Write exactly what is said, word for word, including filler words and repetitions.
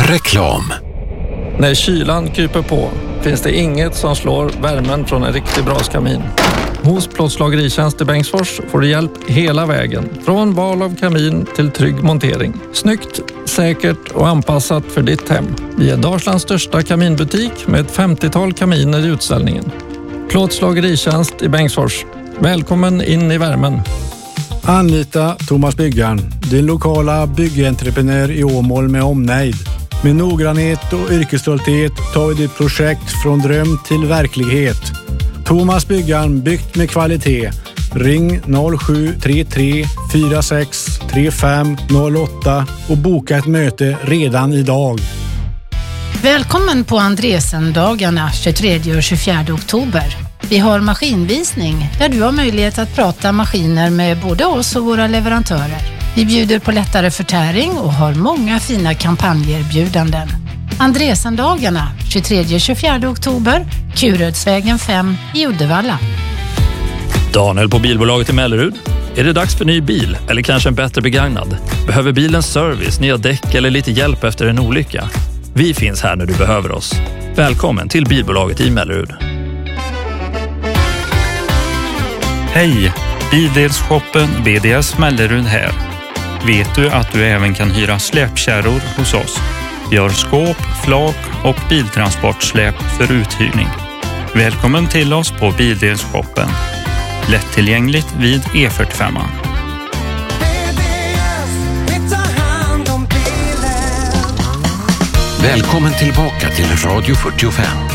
Reklam. När kylan kryper på finns det inget som slår värmen från en riktig braskamin. Hos Plåtslageritjänst i Bengtsfors får du hjälp hela vägen. Från val av kamin till trygg montering. Snyggt, säkert och anpassat för ditt hem. Vi är Dalslands största kaminbutik med ett femtiotal kaminer i utställningen. Plåtslageritjänst i Bengtsfors. Välkommen in i värmen. Anlita Thomas Byggaren, din lokala byggentreprenör i Åmål med omnejd. Med noggrannhet och yrkesstolthet tar vi ditt projekt från dröm till verklighet. Thomas Byggaren, byggt med kvalitet. Ring noll sju tre tre fyra sex tre fem noll åtta och boka ett möte redan idag. Välkommen på Andresendagarna tjugotredje och tjugofjärde oktober. Vi har maskinvisning där du har möjlighet att prata maskiner med både oss och våra leverantörer. Vi bjuder på lättare förtäring och har många fina kampanjerbjudanden. Andresendagarna tjugotredje och tjugofjärde oktober, Kurödsvägen fem i Uddevalla. Daniel på bilbolaget i Mellerud. Är det dags för ny bil eller kanske en bättre begagnad? Behöver bilen service, nya däck eller lite hjälp efter en olycka? Vi finns här när du behöver oss. Välkommen till bilbolaget i Mellerud. Hej! Bildelshoppen B D S Mellerud här. Vet du att du även kan hyra släpkärror hos oss? Vi har skåp, flak och biltransportsläp för uthyrning. Välkommen till oss på Bildelshoppen. Lättillgängligt vid E fyrtiofem. Välkommen tillbaka till Radio fyrtiofem.